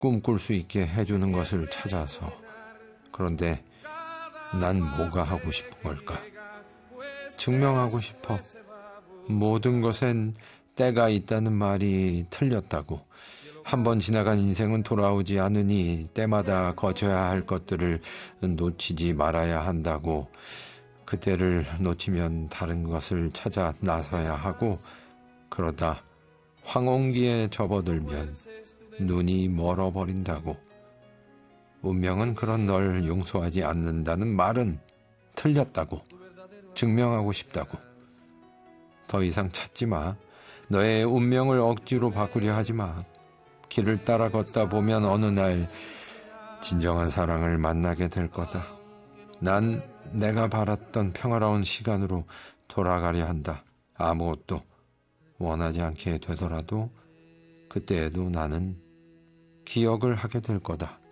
꿈꿀 수 있게 해주는 것을 찾아서. 그런데 난 뭐가 하고 싶은 걸까? 증명하고 싶어. 모든 것엔 때가 있다는 말이 틀렸다고. 한 번 지나간 인생은 돌아오지 않으니 때마다 거쳐야 할 것들을 놓치지 말아야 한다고. 그때를 놓치면 다른 것을 찾아 나서야 하고, 그러다 황혼기에 접어들면 눈이 멀어버린다고. 운명은 그런 널 용서하지 않는다는 말은 틀렸다고. 증명하고 싶다고. 더 이상 찾지 마. 너의 운명을 억지로 바꾸려 하지 마. 길을 따라 걷다 보면 어느 날 진정한 사랑을 만나게 될 거다. 난 내가 바랐던 평화로운 시간으로 돌아가려 한다. 아무것도 원하지 않게 되더라도 그때에도 나는 기억을 하게 될 거다.